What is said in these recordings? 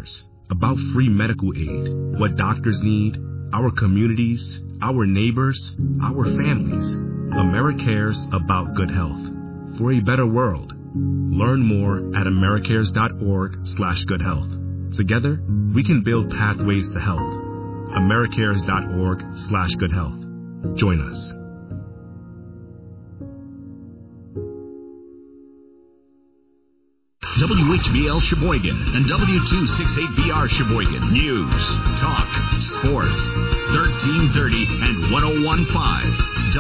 cares about free medical aid, what doctors need, our communities, our neighbors, our families. AmeriCares about good health. For a better world. Learn more at americares.org/goodhealth. Together, we can build pathways to health. americares.org/goodhealth. Join us. WHBL Sheboygan and W268BR Sheboygan. News, talk, sports. 1330 and 1015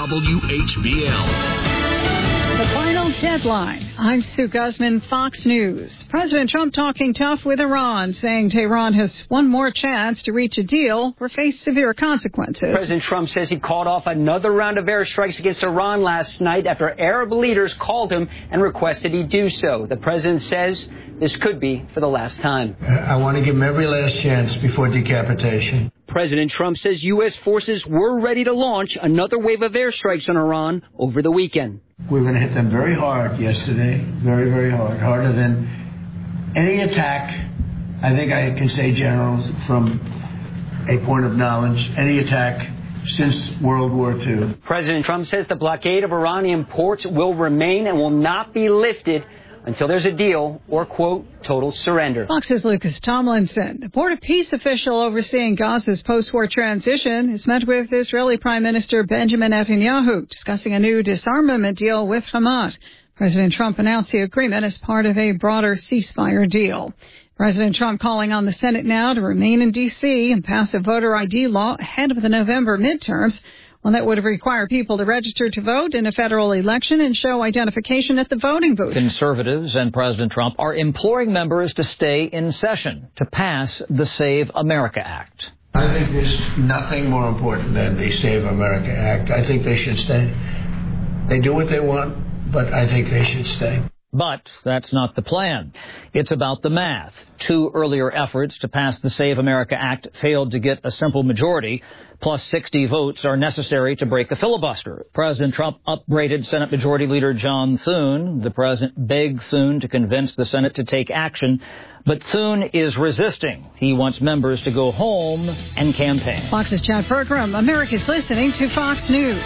WHBL. The final deadline. I'm Sue Guzman, Fox News. President Trump talking tough with Iran, saying Tehran has one more chance to reach a deal or face severe consequences. President Trump says he called off another round of airstrikes against Iran last night after Arab leaders called him and requested he do so. The president says this could be for the last time. I want to give him every last chance before decapitation. President Trump says U.S. forces were ready to launch another wave of airstrikes on Iran over the weekend. We were going to hit them very hard yesterday, very, very hard, harder than any attack. I think I can say, General, from a point of knowledge, any attack since World War II. President Trump says the blockade of Iranian ports will remain and will not be lifted until there's a deal or, quote, total surrender. Fox's Lucas Tomlinson. The Board of Peace official overseeing Gaza's post-war transition has met with Israeli Prime Minister Benjamin Netanyahu, discussing a new disarmament deal with Hamas. President Trump announced the agreement as part of a broader ceasefire deal. President Trump calling on the Senate now to remain in D.C. and pass a voter ID law ahead of the November midterms, one that would require people to register to vote in a federal election and show identification at the voting booth. Conservatives and President Trump are imploring members to stay in session to pass the Save America Act. I think there's nothing more important than the Save America Act. I think they should stay. They do what they want, but I think they should stay. But that's not the plan. It's about the math. Two earlier efforts to pass the Save America Act failed to get a simple majority. Plus 60 votes are necessary to break a filibuster. President Trump upbraided Senate Majority Leader John Thune. The president begged Thune to convince the Senate to take action. But Thune is resisting. He wants members to go home and campaign. Fox's Chad Pergram. America's listening to Fox News.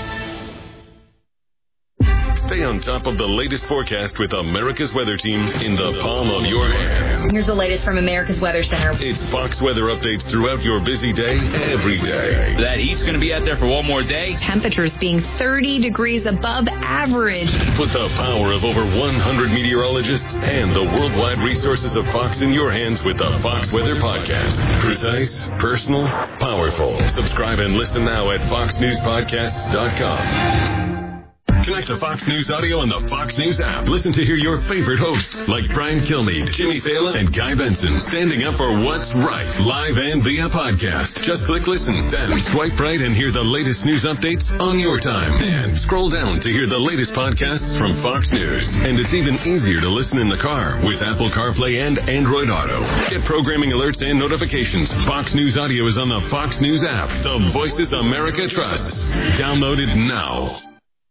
Stay on top of the latest forecast with America's Weather Team in the palm of your hand. Here's the latest from America's Weather Center. It's Fox weather updates throughout your busy day, every day. That heat's going to be out there for one more day. Temperatures being 30 degrees above average. Put the power of over 100 meteorologists and the worldwide resources of Fox in your hands with the Fox Weather Podcast. Precise, personal, powerful. Subscribe and listen now at foxnewspodcasts.com. Connect to Fox News Audio on the Fox News app. Listen to hear your favorite hosts like Brian Kilmeade, Jimmy Fallon, and Guy Benson standing up for what's right, live and via podcast. Just click listen, then swipe right and hear the latest news updates on your time. And scroll down to hear the latest podcasts from Fox News. And it's even easier to listen in the car with Apple CarPlay and Android Auto. Get programming alerts and notifications. Fox News Audio is on the Fox News app. The voices America trusts. Download it now.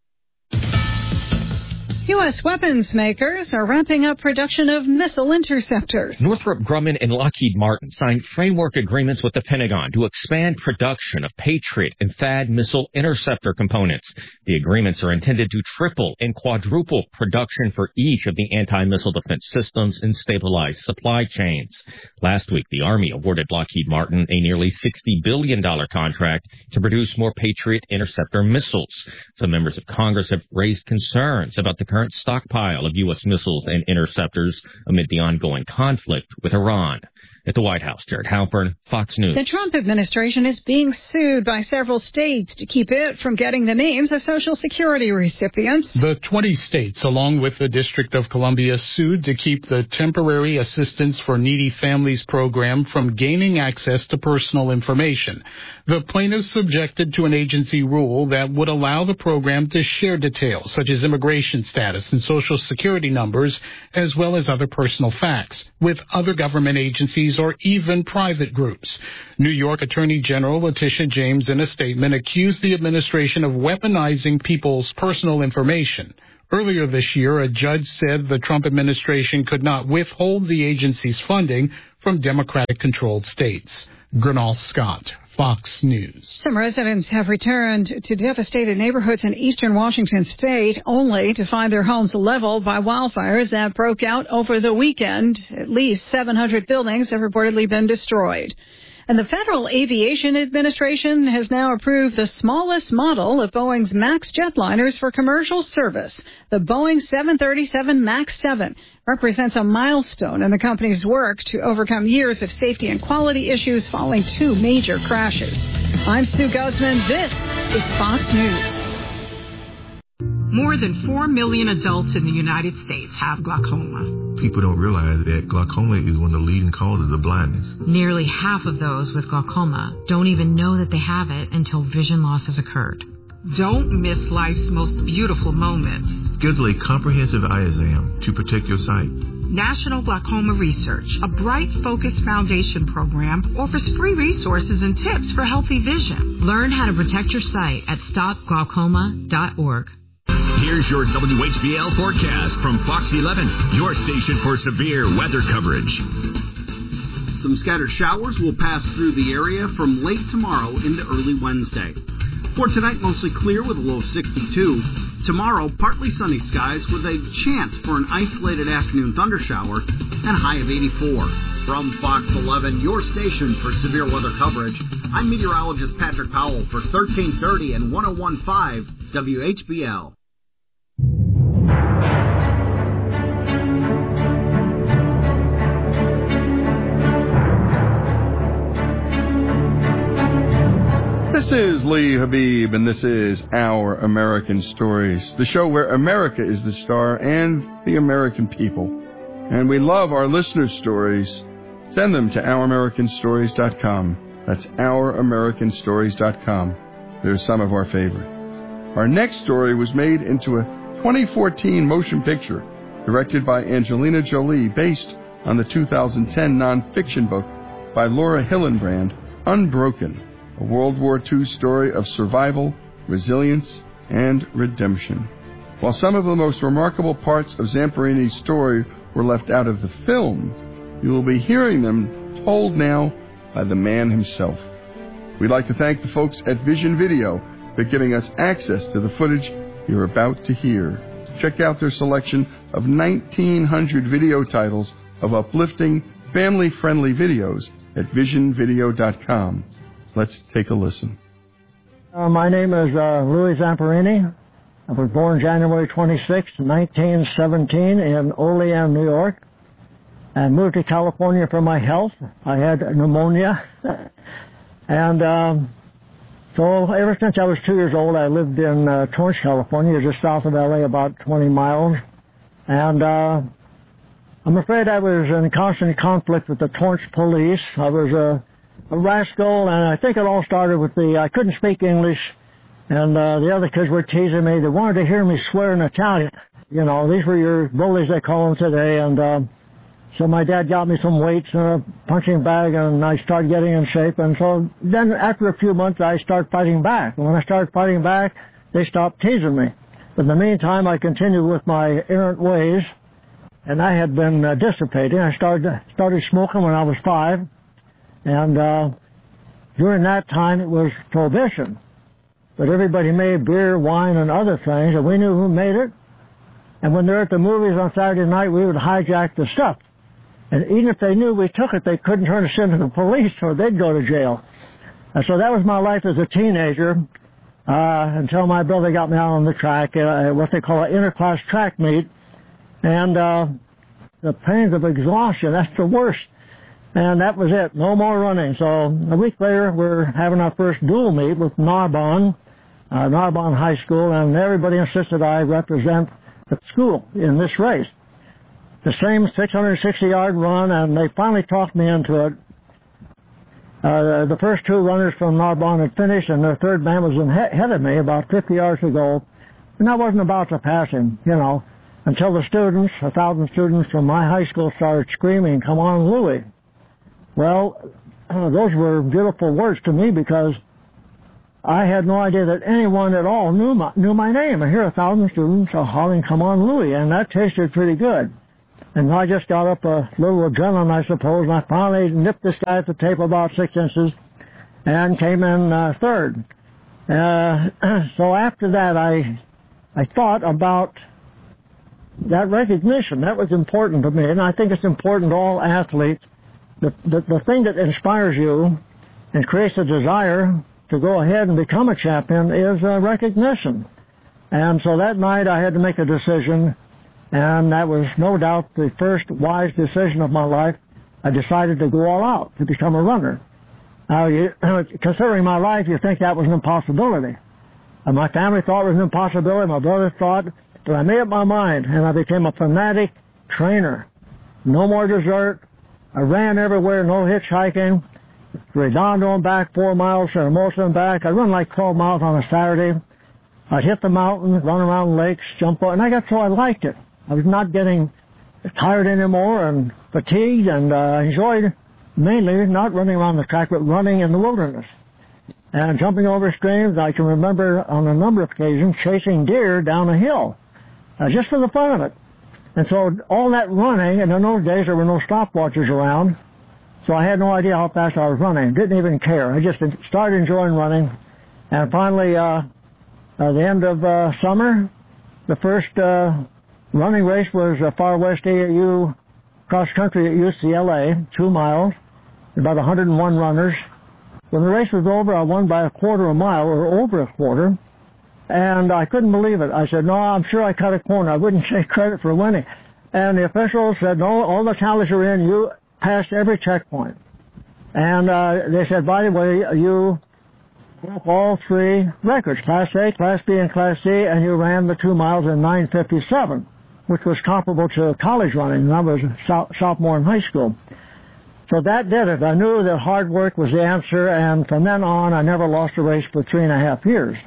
U.S. weapons makers are ramping up production of missile interceptors. Northrop Grumman and Lockheed Martin signed framework agreements with the Pentagon to expand production of Patriot and THAAD missile interceptor components. The agreements are intended to triple and quadruple production for each of the anti-missile defense systems and stabilize supply chains. Last week, the Army awarded Lockheed Martin a nearly $60 billion contract to produce more Patriot interceptor missiles. Some members of Congress have raised concerns about the current stockpile of U.S. missiles and interceptors amid the ongoing conflict with Iran. At the White House, Jared Halpern, Fox News. The Trump administration is being sued by several states to keep it from getting the names of Social Security recipients. The 20 states, along with the District of Columbia, sued to keep the Temporary Assistance for Needy Families program from gaining access to personal information. The plaintiffs objected to an agency rule that would allow the program to share details such as immigration status and Social Security numbers, as well as other personal facts, with other government agencies or even private groups. New York Attorney General Letitia James, in a statement, accused the administration of weaponizing people's personal information. Earlier this year, a judge said the Trump administration could not withhold the agency's funding from Democratic-controlled states. Gernal Scott, Fox News. Some residents have returned to devastated neighborhoods in eastern Washington state only to find their homes leveled by wildfires that broke out over the weekend. At least 700 buildings have reportedly been destroyed. And the Federal Aviation Administration has now approved the smallest model of Boeing's MAX jetliners for commercial service. The Boeing 737 MAX 7 represents a milestone in the company's work to overcome years of safety and quality issues following 2 major crashes. I'm Sue Guzman. This is Fox News. More than 4 million adults in the United States have glaucoma. People don't realize that glaucoma is one of the leading causes of blindness. Nearly half of those with glaucoma don't even know that they have it until vision loss has occurred. Don't miss life's most beautiful moments. Schedule a comprehensive eye exam to protect your sight. National Glaucoma Research, a Bright Focus Foundation program, offers free resources and tips for healthy vision. Learn how to protect your sight at stopglaucoma.org. Here's your WHBL forecast from Fox 11, your station for severe weather coverage. Some scattered showers will pass through the area from late tomorrow into early Wednesday. For tonight, mostly clear with a low of 62. Tomorrow, partly sunny skies with a chance for an isolated afternoon thundershower and a high of 84. From Fox 11, your station for severe weather coverage, I'm meteorologist Patrick Powell for 1330 and 101.5 WHBL. This is Lee Habib, and this is Our American Stories, the show where America is the star and the American people. And we love our listeners' stories. Send them to OurAmericanStories.com. That's OurAmericanStories.com. They're some of our favorite. Our next story was made into a 2014 motion picture directed by Angelina Jolie, based on the 2010 nonfiction book by Laura Hillenbrand, Unbroken, a World War II story of survival, resilience, and redemption. While some of the most remarkable parts of Zamperini's story were left out of the film, you will be hearing them told now by the man himself. We'd like to thank the folks at Vision Video for giving us access to the footage you're about to hear. Check out their selection of 1,900 video titles of uplifting, family-friendly videos at visionvideo.com. Let's take a listen. My name is Louis Zamperini. I was born January 26, 1917 in Olean, New York. I moved to California for my health. I had pneumonia. And so ever since I was 2 years old, I lived in Torrance, California, just south of L.A., about 20 miles. And I'm afraid I was in constant conflict with the Torrance police. I was a rascal, and I think it all started with I couldn't speak English, and the other kids were teasing me. They wanted to hear me swear in Italian. You know, these were your bullies, they call them today, and so my dad got me some weights and a punching bag, and I started getting in shape, and so then after a few months, I started fighting back. And when I started fighting back, they stopped teasing me. But in the meantime, I continued with my errant ways, and I had been dissipating. I started smoking when I was 5. And during that time, it was prohibition. But everybody made beer, wine, and other things, and we knew who made it. And when they're at the movies on Saturday night, we would hijack the stuff. And even if they knew we took it, they couldn't turn us into the police, or they'd go to jail. And so that was my life as a teenager, until my brother got me out on the track, what they call an interclass track meet. And the pains of exhaustion, that's the worst. And that was it. No more running. So a week later, we're having our first dual meet with Narbonne High School, and everybody insisted I represent the school in this race. The same 660-yard run, and they finally talked me into it. The first 2 runners from Narbonne had finished, and the third man was ahead of me about 50 yards to go. And I wasn't about to pass him, until the students, 1,000 students from my high school, started screaming, "Come on, Louis." Well, those were beautiful words to me, because I had no idea that anyone at all knew my name. And here 1,000 students are hollering, "Come on, Louis," and that tasted pretty good. And I just got up a little adrenaline, I suppose, and I finally nipped this guy at the tape about 6 inches and came in third. So after that, I thought about that recognition. That was important to me, and I think it's important to all athletes. The thing that inspires you and creates a desire to go ahead and become a champion is recognition. And so that night I had to make a decision, and that was no doubt the first wise decision of my life. I decided to go all out to become a runner. Now, considering my life, you think that was an impossibility. And my family thought it was an impossibility. My brother thought. But I made up my mind, and I became a fanatic trainer. No more dessert. I ran everywhere, no hitchhiking. Redondo and back, 4 miles, Hermosa and back. I run like 12 miles on a Saturday. I'd hit the mountains, run around lakes, jump on, and I got so I liked it. I was not getting tired anymore and fatigued, and I enjoyed mainly not running around the track, but running in the wilderness. And jumping over streams, I can remember on a number of occasions chasing deer down a hill, just for the fun of it. And so all that running, and in those days there were no stopwatches around, so I had no idea how fast I was running. Didn't even care. I just started enjoying running. And finally, at the end of summer, the first running race was Far West AAU cross country at UCLA, 2 miles, about 101 runners. When the race was over, I won by a quarter a mile, or over a quarter, and I couldn't believe it. I said, no, I'm sure I cut a corner. I wouldn't take credit for winning. And the officials said, no, all the tallies are in. You passed every checkpoint. And they said, by the way, you broke all 3 records, Class A, Class B, and Class C, and you ran the 2 miles in 9:57, which was comparable to college running. I was a sophomore in high school. So that did it. I knew that hard work was the answer, and from then on, I never lost a race for 3.5 years.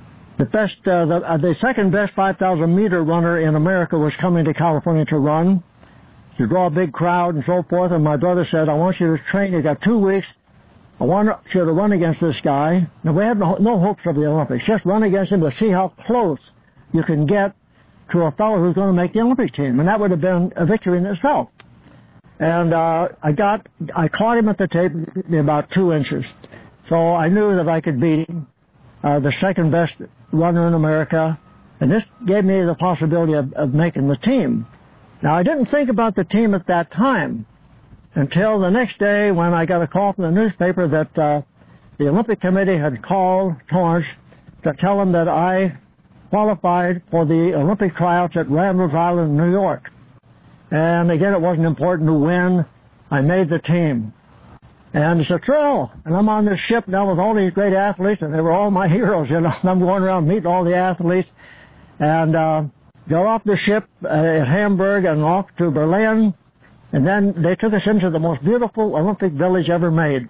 The second best 5,000-meter runner in America was coming to California to run, to draw a big crowd and so forth, and my brother said, I want you to train. You got 2 weeks. I want you to run against this guy. Now, we had no hopes of the Olympics. Just run against him to see how close you can get to a fellow who's going to make the Olympic team, and that would have been a victory in itself. And I caught him at the tape about 2 inches. So I knew that I could beat him, the second best runner in America. And this gave me the possibility of making the team. Now, I didn't think about the team at that time until the next day when I got a call from the newspaper that the Olympic Committee had called Torrance to tell him that I qualified for the Olympic tryouts at Randall's Island, New York. And again, it wasn't important to win. I made the team. And it's a thrill. And I'm on this ship now with all these great athletes, and they were all my heroes, you know. I'm going around meeting all the athletes. And got off the ship at Hamburg and off to Berlin. And then they took us into the most beautiful Olympic village ever made.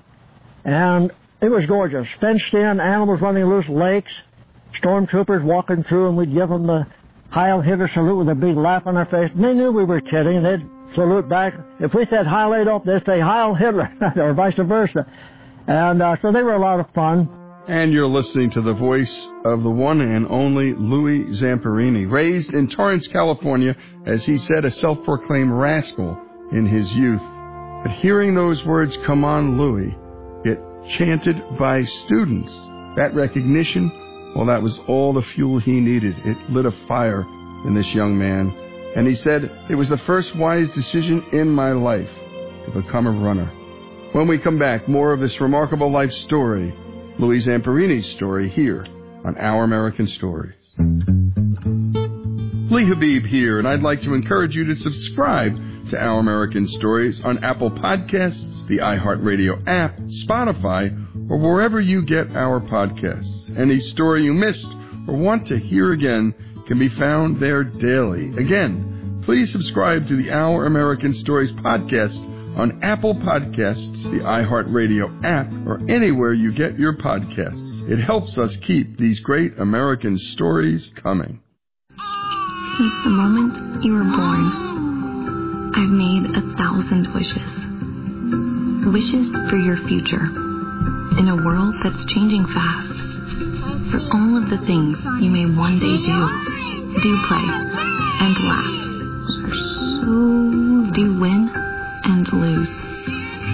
And it was gorgeous. Fenced in, animals running loose, lakes, stormtroopers walking through, and we'd give them the Heil Hitler salute with a big laugh on their face. And they knew we were kidding. They'd salute back. If we said Heil Adolf, they'd say Heil Hitler, or vice versa. And so they were a lot of fun. And you're listening to the voice of the one and only Louis Zamperini, raised in Torrance, California, as he said, a self-proclaimed rascal in his youth. But hearing those words, "Come on, Louis," get chanted by students, that recognition, well, that was all the fuel he needed. It lit a fire in this young man. And he said, it was the first wise decision in my life to become a runner. When we come back, more of this remarkable life story, Louis Zamperini's story, here on Our American Stories. Lee Habib here, and I'd like to encourage you to subscribe to Our American Stories on Apple Podcasts, the iHeartRadio app, Spotify, or wherever you get our podcasts. Any story you missed or want to hear again can be found there daily. Again, please subscribe to the Our American Stories podcast on Apple Podcasts, the iHeartRadio app, or anywhere you get your podcasts. It helps us keep these great American stories coming. Since the moment you were born, I've made 1,000 wishes. Wishes for your future. In a world that's changing fast. For all of the things you may one day do play, and laugh. For so do win and lose.